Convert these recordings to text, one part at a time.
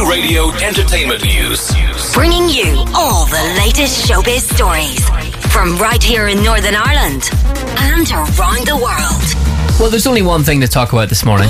Q Radio Entertainment News. Bringing you all the latest showbiz stories from right here in Northern Ireland and around the world. Well, there's only one thing to talk about this morning.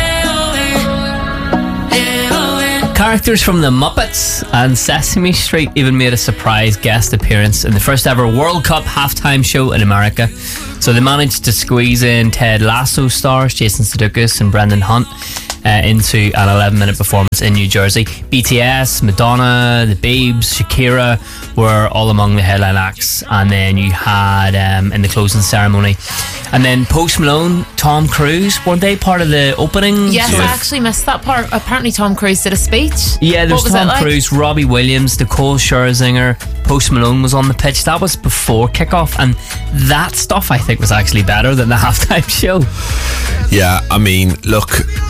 Characters from the Muppets and Sesame Street even made a surprise guest appearance in the first ever World Cup halftime show in America. So they managed to squeeze in Ted Lasso stars Jason Sudeikis and Brendan Hunt into an 11-minute performance in New Jersey. BTS, Madonna, the Babes, Shakira were all among the headline acts, and then you had in the closing ceremony, and then Post Malone, Tom Cruise, weren't they part of the opening? Yes, I actually missed that part. Apparently Tom Cruise did a speech. Yeah, there was Tom Cruise, Robbie Williams, Nicole Scherzinger, Post Malone was on the pitch. That was before kickoff, and that stuff I think was actually better than the halftime show. Yeah, I mean, look,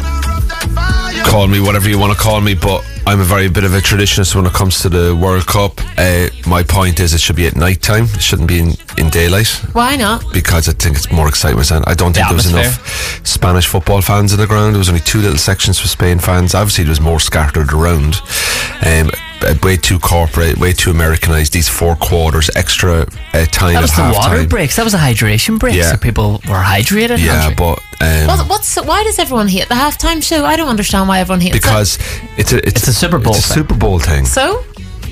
call me whatever you want to call me, but I'm a very bit of a traditionalist when it comes to the World Cup. My point is it should be at night time. It shouldn't be in daylight. Why not? Because I think it's more excitement, and I don't think there was enough Spanish football fans in the ground. There was only two little sections for Spain fans. Obviously there was more scattered around. Way too corporate, way too Americanized. These 4 quarters, extra time. That was the water breaks. That was a hydration break, so people were hydrated. Yeah, but why does everyone hate the halftime show? I don't understand why everyone hates it. Because it's a Super Bowl. It's a Super Bowl thing. So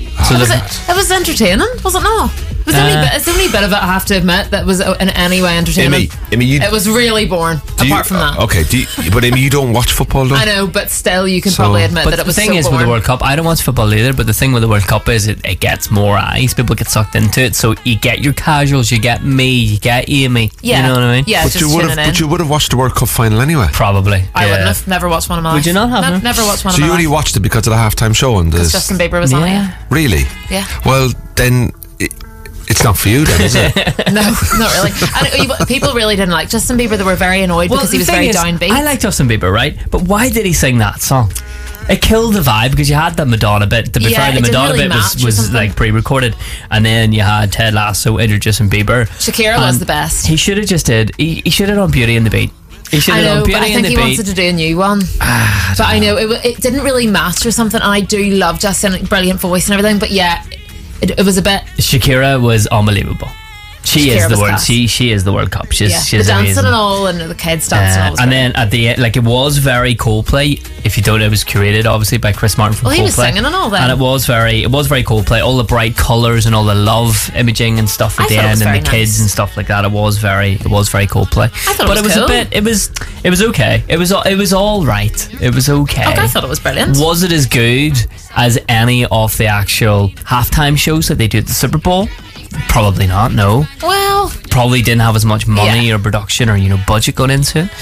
it was entertaining, was it not? It's the only bit of it, I have to admit, that was in any way entertaining. Amy, it was really boring, apart from that. Okay, but Amy, you don't watch football though? I know, but still, you can probably admit that it was so boring. The thing is with the World Cup, I don't watch football either, but the thing with the World Cup is it gets more eyes. People get sucked into it, so you get your casuals, you get me, you get Amy. Yeah. You know what I mean? Yeah, but you would have watched the World Cup final anyway. Probably. I wouldn't have. Never watched one of my life. Would you not have? Never watched one of my life. So you only watched it because of the halftime show and because Justin Bieber was on it. Really? Yeah. Well, then it's not for you then, is it? No, not really. And people really didn't like Justin Bieber. They were very annoyed because he was very downbeat. I like Justin Bieber, right? But why did he sing that song? It killed the vibe because you had the Madonna bit. To be fair, the Madonna bit was like pre-recorded, and then you had Ted Lasso introducing Bieber. Shakira was the best. He should have just he should have done Beauty and the Beat. I know, but I think he wanted to do a new one. But I know it didn't really match or something. And I do love Justin, brilliant voice and everything. But yeah, it was a bit. Shakira was unbelievable. She is the World. She is the World Cup. She's the dancing amazing. And all, and the kids dancing. And then at the end, like it was very Coldplay. If you don't know, it was curated obviously by Chris Martin from Coldplay. He was singing and all that. And it was very Coldplay. All the bright colours and all the love imaging and stuff at the end, and the kids and stuff like that. It was very Coldplay. I thought it was cool. It was okay. It was all right. It was okay. I thought it was brilliant. Was it as good as any of the actual halftime shows that they do at the Super Bowl? Probably not, no. Well, probably didn't have as much money or production or budget going into it.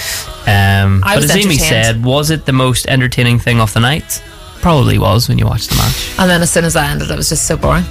But as Amy said, was it the most entertaining thing of the night? Probably was when you watched the match. And then as soon as I ended, it was just so boring.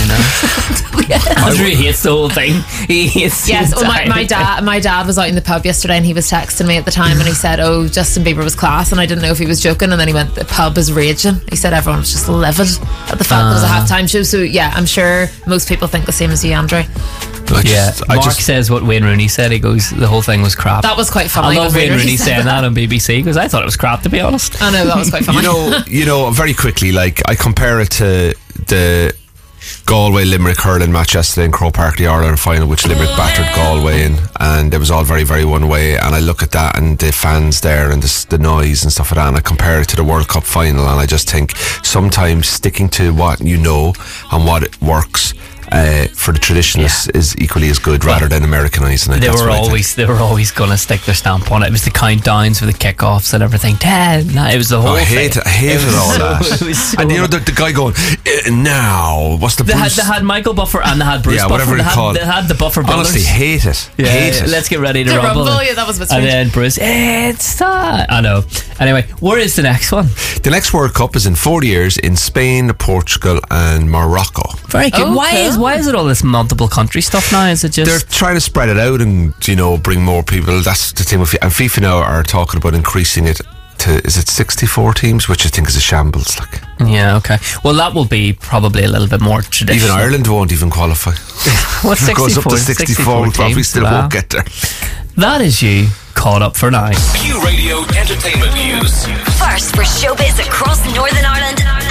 Andrew hates the whole thing. He hates my dad was out in the pub yesterday and he was texting me at the time and he said, oh, Justin Bieber was class, and I didn't know if he was joking, and then he went, the pub is raging. He said everyone was just livid at the fact that it was a halftime show. So yeah, I'm sure most people think the same as you, Andrew. Mark says what Wayne Rooney said. He goes, the whole thing was crap. That was quite funny. I love Wayne Rooney saying that on BBC because I thought it was crap, to be honest. I know, that was quite funny. You know, very quickly, like I compare it to the Galway Limerick hurling match yesterday in Croke Park, the Ireland final, which Limerick battered Galway in, and it was all very, very one way. And I look at that and the fans there and the noise and stuff like that, and I compare it to the World Cup final, and I just think sometimes sticking to what you know and what it works for the traditionalists is equally as good, rather than Americanizing it. They were always going to stick their stamp on it. It was the countdowns for the kickoffs and everything. It was the whole thing. I hated all that. And the guy going, now what's the Bruce? They had Michael Buffer and they had Bruce Buffer. Whatever they had the Buffer brothers. Honestly, hate it. Let's get ready to rumble. That was a bit strange. And then Bruce, it's that. I know. Anyway, where is the next one? The next World Cup is in 4 years in Spain, Portugal and Morocco. Very good. Why is it all this multiple country stuff now? Is it just they're trying to spread it out and bring more people? That's the thing with FIFA. And FIFA now are talking about increasing it to, is it 64 teams, which I think is a shambles. Yeah, okay. Well, that will be probably a little bit more traditional. Even Ireland won't even qualify. What's 64? It goes up to 64 we probably still won't get there. That is you caught up for now. Q Radio Entertainment News. First for showbiz across Northern Ireland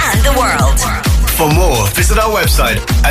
more, visit our website